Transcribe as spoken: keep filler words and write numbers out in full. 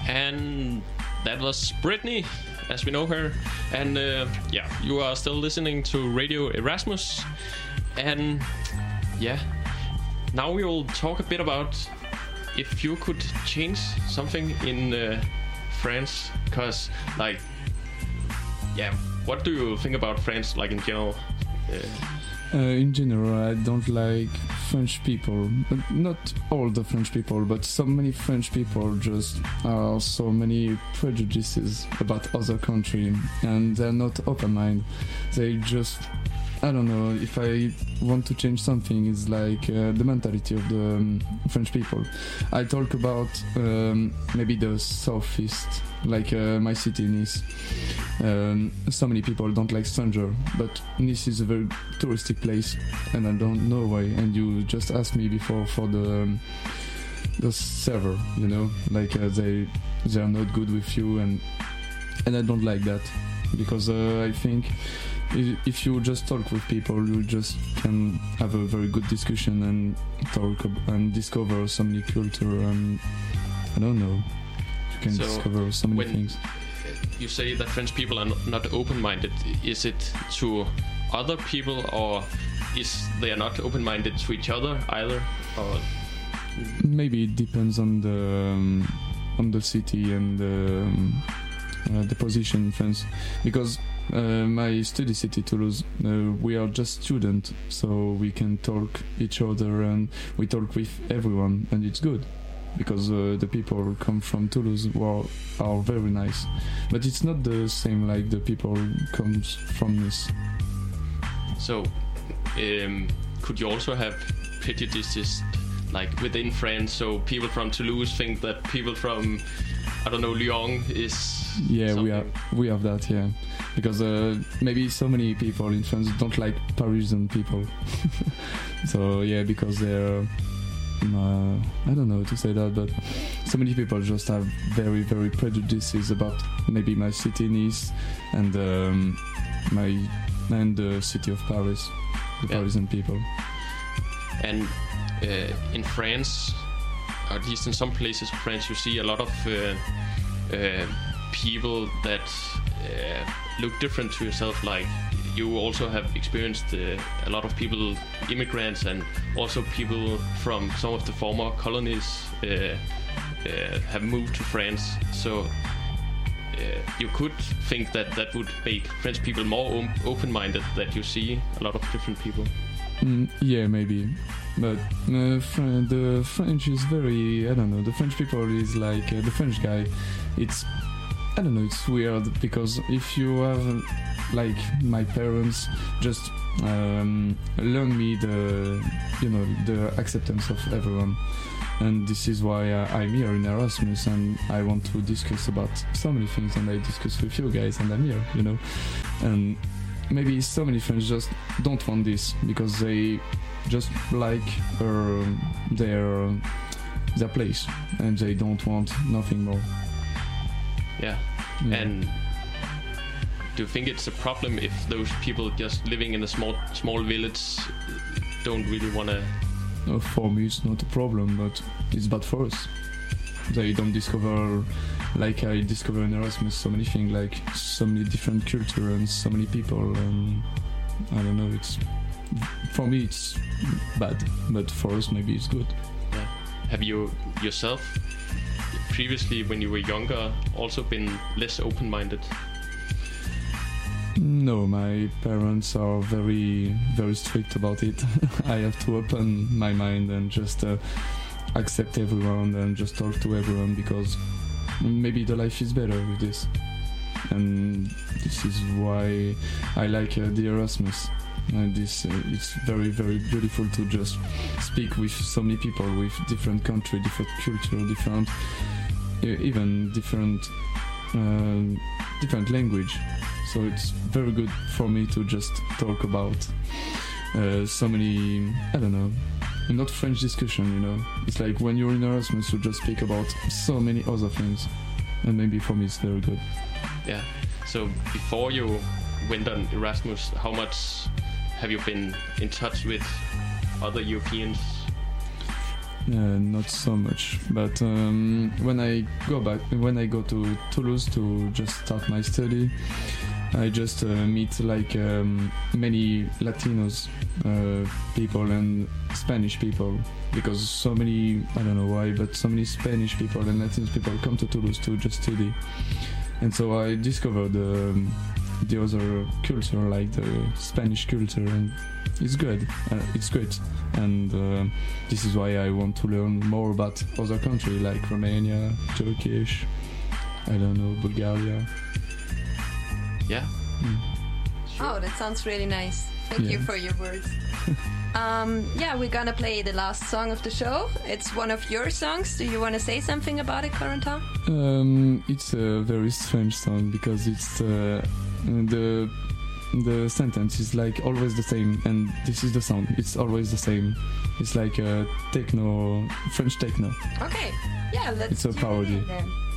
And that was Brittany, as we know her. And uh, yeah, you are still listening to Radio Erasmus. And yeah, now we will talk a bit about if you could change something in uh, France. Because, like, yeah, what do you think about France, like, in general? Uh, Uh, in general, I don't like French people, but not all the French people, but so many French people just are so many prejudices about other country, and they're not open-minded. They just, I don't know, if I want to change something, it's like uh, the mentality of the um, French people. I talk about um, maybe the southeast, like uh, my city, Nice. Um, so many people don't like stranger, but Nice is a very touristic place, and I don't know why. And you just asked me before for the um, the server, you know, like uh, they they are not good with you, and and I don't like that, because uh, I think if you just talk with people, you just can have a very good discussion and talk and discover so many culture, and I don't know, you can so discover so many things. You say that French people are not open-minded. Is it to other people, or is they are not open-minded to each other either? Or maybe it depends on the um, on the city and the, um, uh, the position in France, because uh, my study city, Toulouse, uh, we are just students, so we can talk each other and we talk with everyone, and it's good. Because uh, the people who come from Toulouse are, are very nice, but it's not the same like the people who comes from Nice. So, um, could you also have prejudices like within France? So people from Toulouse think that people from, I don't know, Lyon is. Yeah, something. we have we have that. Yeah, because uh, maybe so many people in France don't like Parisian people. So yeah, because they're. Uh, I don't know how to say that, but so many people just have very, very prejudices about maybe my city, Nice, and um, my and the city of Paris, the yeah. Parisian people. And uh, in France, or at least in some places of France, you see a lot of uh, uh, people that uh, look different to yourself, like. You also have experienced uh, a lot of people, immigrants, and also people from some of the former colonies uh, uh, have moved to France. So uh, you could think that that would make French people more om- open-minded, that you see a lot of different people. Mm, yeah, maybe. But uh, fr- the French is very, I don't know, the French people is like, uh, the French guy, it's, I don't know, it's weird, because if you have... like my parents just um, learn me the you know the acceptance of everyone, and this is why uh, I'm here in Erasmus, and I want to discuss about so many things, and I discuss with you guys, and I'm here, you know. And maybe so many friends just don't want this because they just like uh, their their place, and they don't want nothing more. Yeah, yeah. And do you think it's a problem if those people just living in a small small village don't really want to? No, for me it's not a problem, but it's bad for us. They don't discover, like I discover in Erasmus, so many things, like so many different culture and so many people. And I don't know. It's for me it's bad, but for us maybe it's good. Yeah. Have you yourself previously, when you were younger, also been less open-minded? No, my parents are very, very strict about it. I have to open my mind and just uh, accept everyone and just talk to everyone, because maybe the life is better with this. And this is why I like uh, the Erasmus. And this, uh, it's very, very beautiful to just speak with so many people with different country, different culture, different, uh, even different, uh, different language. So it's very good for me to just talk about uh, so many, I don't know, not French discussion, you know. It's like when you're in Erasmus, you just speak about so many other things. And maybe for me it's very good. Yeah. So before you went on Erasmus, how much have you been in touch with other Europeans? Uh, not so much, but um, when I go back, when I go to Toulouse to just start my study, I just uh, meet like um, many Latinos uh, people and Spanish people, because so many, I don't know why, but so many Spanish people and Latino people come to Toulouse to just study, and so I discovered um, the other culture, like the Spanish culture, and it's good. Uh, it's great, and uh, this is why I want to learn more about other countries like Romania, Turkish, I don't know, Bulgaria. Yeah. Mm. Sure. Oh, that sounds really nice. Thank Yeah. you for your words. um, yeah, we're gonna play the last song of the show. It's one of your songs. Do you want to say something about it, Corentin? Um, it's a very strange song because it's uh, the the sentence is like always the same, and this is the sound. It's always the same. It's like a techno, French techno. Okay. Yeah, let's It's a tune parody. in then.